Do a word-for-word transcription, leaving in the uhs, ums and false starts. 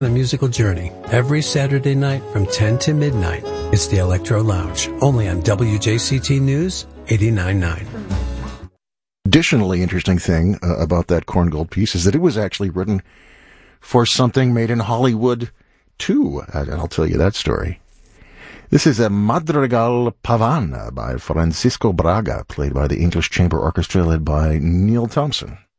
The musical journey every Saturday night from ten to midnight. It's the Electro Lounge, only on W J C T News eighty-nine point nine. Additionally interesting thing uh, about that Korngold piece is that it was actually written for something made in Hollywood too, and I'll tell you that story. This is a Madrigal Pavana by Francisco Braga, played by the English Chamber Orchestra led by Neil Thompson.